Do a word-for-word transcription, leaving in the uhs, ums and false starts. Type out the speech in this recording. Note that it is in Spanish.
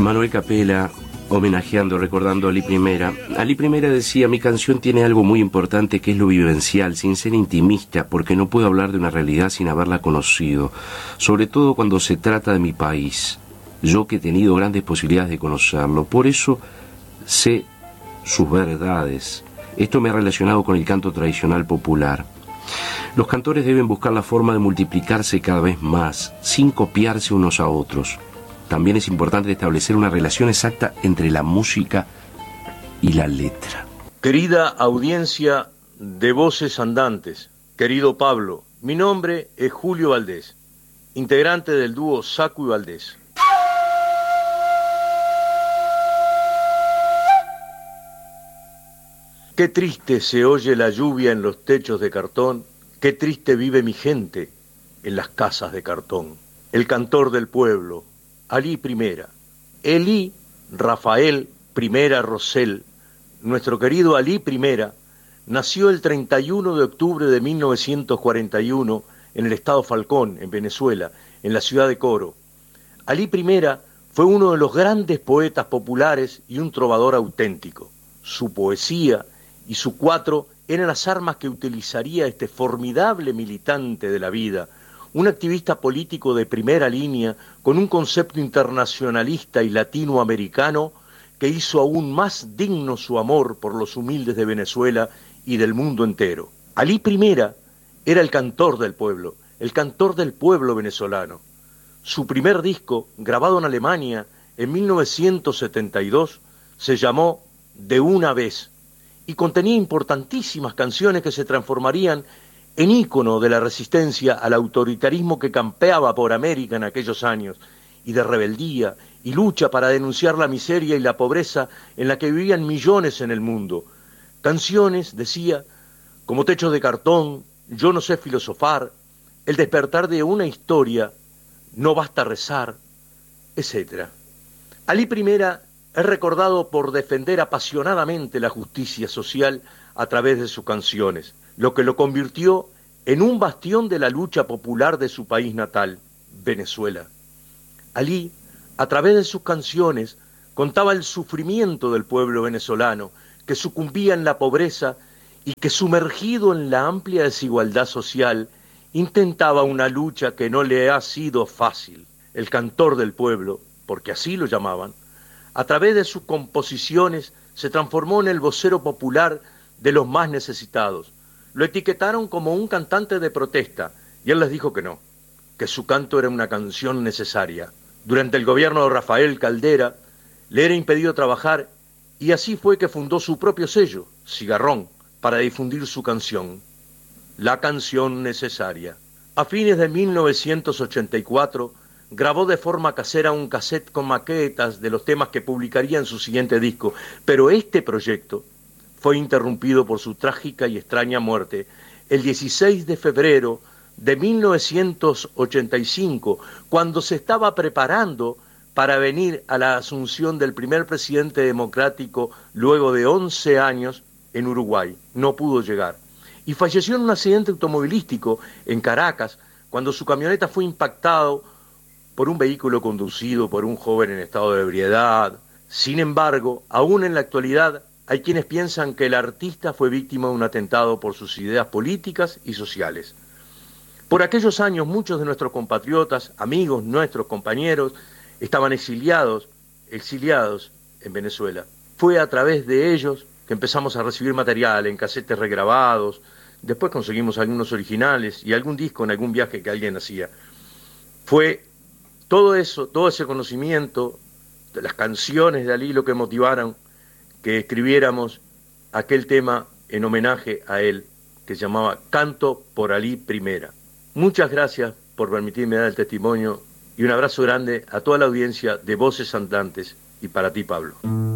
Manuel Capela, homenajeando, recordando a Ali Primera. Ali Primera decía: mi canción tiene algo muy importante, que es lo vivencial, sin ser intimista, porque no puedo hablar de una realidad sin haberla conocido, sobre todo cuando se trata de mi país, yo que he tenido grandes posibilidades de conocerlo. Por eso sé sus verdades. Esto me ha relacionado con el canto tradicional popular. Los cantores deben buscar la forma de multiplicarse cada vez más, sin copiarse unos a otros. También es importante establecer una relación exacta entre la música y la letra. Querida audiencia de Voces Andantes, querido Pablo, mi nombre es Julio Valdés, integrante del dúo Saco y Valdés. Qué triste se oye la lluvia en los techos de cartón, qué triste vive mi gente en las casas de cartón. El cantor del pueblo, Ali Primera. Elí Rafael Primera Rosell, nuestro querido Ali Primera, nació el treinta y uno de octubre de mil novecientos cuarenta y uno en el estado Falcón, en Venezuela, en la ciudad de Coro. Ali Primera fue uno de los grandes poetas populares y un trovador auténtico. Su poesía y su cuatro eran las armas que utilizaría este formidable militante de la vida, un activista político de primera línea con un concepto internacionalista y latinoamericano que hizo aún más digno su amor por los humildes de Venezuela y del mundo entero. Ali Primera era el cantor del pueblo, el cantor del pueblo venezolano. Su primer disco, grabado en Alemania en mil novecientos setenta y dos, se llamó De una vez y contenía importantísimas canciones que se transformarían en ícono de la resistencia al autoritarismo que campeaba por América en aquellos años, y de rebeldía y lucha para denunciar la miseria y la pobreza en la que vivían millones en el mundo. Canciones, decía, como Techos de cartón, Yo no sé filosofar, El despertar de una historia, No basta rezar, etcétera. Ali Primera es recordado por defender apasionadamente la justicia social a través de sus canciones, lo que lo convirtió en un bastión de la lucha popular de su país natal, Venezuela. Ali, a través de sus canciones, contaba el sufrimiento del pueblo venezolano, que sucumbía en la pobreza y que, sumergido en la amplia desigualdad social, intentaba una lucha que no le ha sido fácil. El cantor del pueblo, porque así lo llamaban, a través de sus composiciones se transformó en el vocero popular de los más necesitados. Lo etiquetaron como un cantante de protesta y él les dijo que no, que su canto era una canción necesaria. Durante el gobierno de Rafael Caldera le era impedido trabajar y así fue que fundó su propio sello, Cigarrón, para difundir su canción, La Canción Necesaria. A fines de mil novecientos ochenta y cuatro grabó de forma casera un cassette con maquetas de los temas que publicaría en su siguiente disco, pero este proyecto fue interrumpido por su trágica y extraña muerte el dieciséis de febrero de mil novecientos ochenta y cinco, cuando se estaba preparando para venir a la asunción del primer presidente democrático luego de once años en Uruguay. No pudo llegar. Y falleció en un accidente automovilístico en Caracas, cuando su camioneta fue impactado por un vehículo conducido por un joven en estado de ebriedad. Sin embargo, aún en la actualidad, hay quienes piensan que el artista fue víctima de un atentado por sus ideas políticas y sociales. Por aquellos años, muchos de nuestros compatriotas, amigos, nuestros compañeros, estaban exiliados, exiliados en Venezuela. Fue a través de ellos que empezamos a recibir material en casetes regrabados, después conseguimos algunos originales y algún disco en algún viaje que alguien hacía. Fue todo eso, todo ese conocimiento de las canciones de Ali lo que motivaron que escribiéramos aquel tema en homenaje a él, que se llamaba Canto por Ali Primera. Muchas gracias por permitirme dar el testimonio y un abrazo grande a toda la audiencia de Voces Andantes y para ti, Pablo.